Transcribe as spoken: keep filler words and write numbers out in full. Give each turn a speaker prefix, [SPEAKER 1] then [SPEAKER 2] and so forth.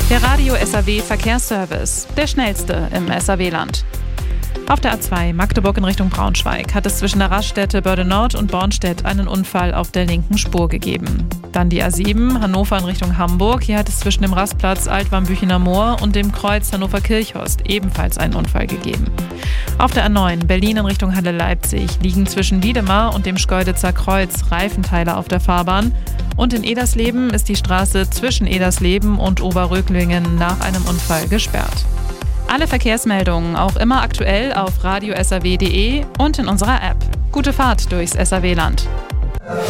[SPEAKER 1] Der Radio S A W Verkehrsservice, der schnellste im S A W-Land. Auf der A zwei Magdeburg in Richtung Braunschweig hat es zwischen der Raststätte Börde Nord und Bornstedt einen Unfall auf der linken Spur gegeben. Dann die A sieben Hannover in Richtung Hamburg. Hier hat es zwischen dem Rastplatz Altwarmbüchener Moor und dem Kreuz Hannover-Kirchhorst ebenfalls einen Unfall gegeben. Auf der A neun Berlin in Richtung Halle-Leipzig liegen zwischen Wiedemar und dem Schkeuditzer Kreuz Reifenteile auf der Fahrbahn. Und in Edersleben ist die Straße zwischen Edersleben und Oberröglingen nach einem Unfall gesperrt. Alle Verkehrsmeldungen auch immer aktuell auf radio s a w punkt d e und in unserer App. Gute Fahrt durchs S A W-Land.